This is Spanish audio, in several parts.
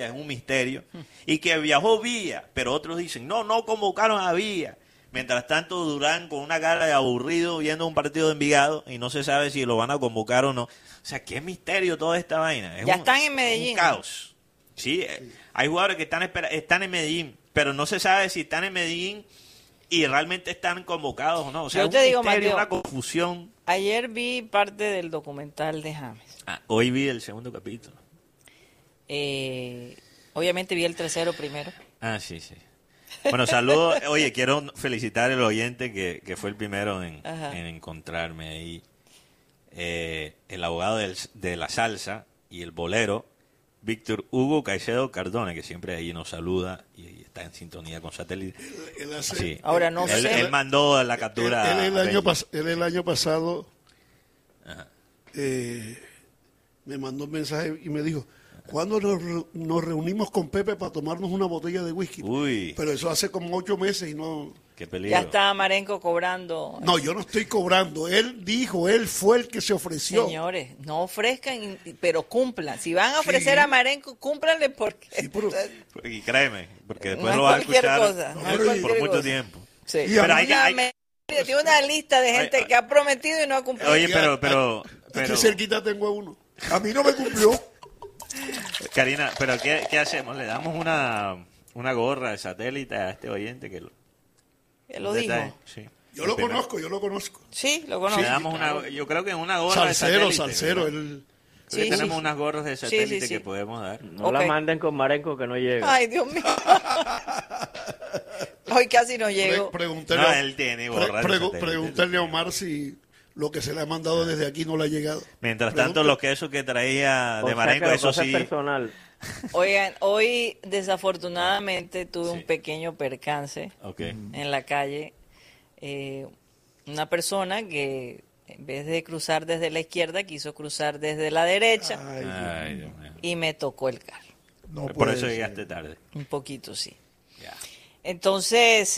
es un misterio, y que viajó Villa, pero otros dicen, no convocaron a Villa. Mientras tanto, Durán con una cara de aburrido viendo un partido de Envigado y no se sabe si lo van a convocar o no. O sea, qué misterio toda esta vaina. Ya están en Medellín. Un caos. Sí, hay jugadores que están en Medellín, pero no se sabe si están en Medellín y realmente están convocados o no. O sea, Yo es te un digo, misterio, Mateo, una confusión. Ayer vi parte del documental de James. Hoy vi el segundo capítulo. Obviamente vi el tercero primero. Sí. Bueno, saludos. Oye, quiero felicitar al oyente que fue el primero en encontrarme ahí. El abogado de la salsa y el bolero, Víctor Hugo Caicedo Cardona, que siempre ahí nos saluda y está en sintonía con Satélite. Sí. Ahora no sé. Él mandó la captura. Él el año pasado me mandó un mensaje y me dijo, ¿cuándo nos reunimos con Pepe para tomarnos una botella de whisky? Uy. Pero eso hace como 8 meses y no... Qué peligro. Ya está Marenco cobrando. No, yo no estoy cobrando. Él dijo, él fue el que se ofreció. Señores, no ofrezcan, pero cumplan. Si van a ofrecer a Marenco, cúmplanle porque... Sí, pero... Y créeme, porque después no lo vas a cualquier escuchar cosa, no por cualquier mucho cosa. tiempo. Sí. Pero tiene una lista de gente que ha prometido y no ha cumplido. Oye, pero Aquí cerquita tengo a uno. A mí no me cumplió. Karina, pero ¿qué hacemos? ¿Le damos una gorra de Satélite a este oyente que lo dijo? Sí. Yo lo conozco. Sí, lo conozco. Le damos yo creo que una gorra de Satélite. Salsero. Sí, tenemos unas gorras de Satélite que podemos dar. No la manden con Marenco que no llega. Ay, Dios mío. Hoy casi no llego. Él tiene gorras de Satélite. Pregúntale a Omar si lo que se le ha mandado desde aquí no le ha llegado. Mientras tanto, los quesos que traía de Marenco, eso sí. Personal. Oigan, hoy desafortunadamente tuve un pequeño percance en la calle. Una persona que en vez de cruzar desde la izquierda quiso cruzar desde la derecha. Ay, Dios mío. Y me tocó el carro. No por eso ser. llegaste tarde. Un poquito, sí. Ya. Entonces,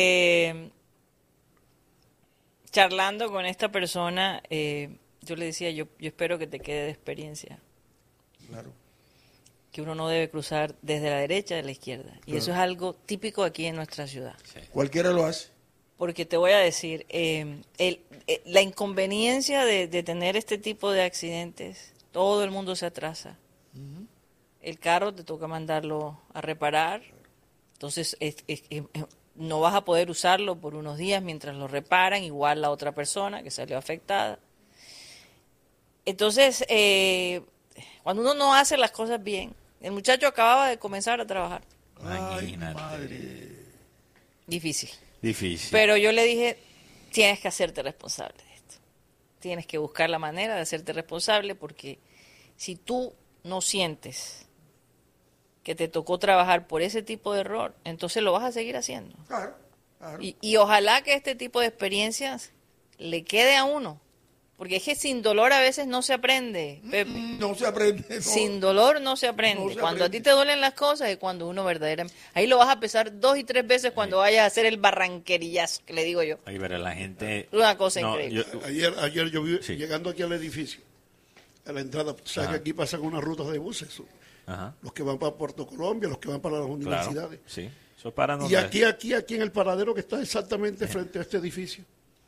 charlando con esta persona, yo le decía, yo espero que te quede de experiencia. Claro. Que uno no debe cruzar desde la derecha de la izquierda. Y eso es algo típico aquí en nuestra ciudad. Sí. Cualquiera lo hace. Porque te voy a decir, la inconveniencia de tener este tipo de accidentes, todo el mundo se atrasa. El carro te toca mandarlo a reparar, entonces no vas a poder usarlo por unos días mientras lo reparan, igual la otra persona que salió afectada. Entonces, cuando uno no hace las cosas bien, el muchacho acababa de comenzar a trabajar. Imagínate. Difícil. Pero yo le dije, tienes que hacerte responsable de esto. Tienes que buscar la manera de hacerte responsable porque si tú no sientes que te tocó trabajar por ese tipo de error, entonces lo vas a seguir haciendo. Claro. Y ojalá que este tipo de experiencias le quede a uno. Porque es que sin dolor a veces no se aprende, Pepe. No se aprende. No. Sin dolor no se aprende. No se cuando aprende. a ti te duelen las cosas es cuando uno verdaderamente... Ahí lo vas a pesar 2 y 3 veces cuando vayas a hacer el barranquerillazo, que le digo yo. Ay, pero la gente... Una cosa increíble. Ayer yo vi, llegando aquí al edificio, a la entrada, sabes que aquí pasan unas rutas de buses. Los que van para Puerto Colombia, los que van para las universidades. Sí, eso para Y aquí en el paradero que está exactamente frente a este edificio,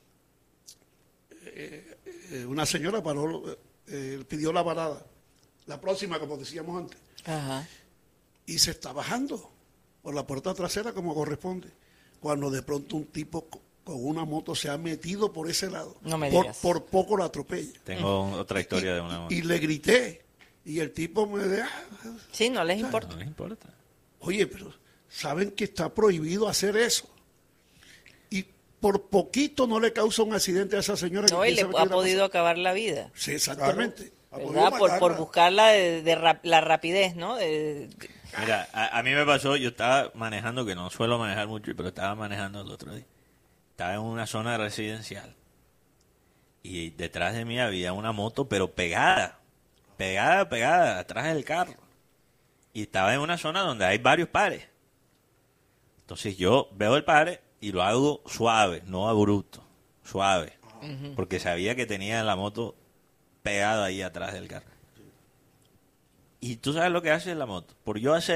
una señora paró, pidió la parada, la próxima, como decíamos antes, y se está bajando por la puerta trasera como corresponde, cuando de pronto un tipo con una moto se ha metido por ese lado. No me digas. Por poco la atropella. Tengo otra historia de una moto. Y le grité, y el tipo me dijo, Sí, no les importa. No les importa. oye, pero saben que está prohibido hacer eso. Y por poquito no le causa un accidente a esa señora. No, que y le piensa ha que podido acabar la vida. Sí, exactamente. ¿Verdad? Por buscarla la rapidez, ¿no? Mira, a mí me pasó, yo estaba manejando, que no suelo manejar mucho, pero estaba manejando el otro día. Estaba en una zona residencial. Y detrás de mí había una moto, pero pegada, atrás del carro. Y estaba en una zona donde hay varios pares. Entonces yo veo el pare y lo hago suave, no abrupto, suave. Porque sabía que tenía la moto pegada ahí atrás del carro. Y tú sabes lo que hace la moto. Por yo hacer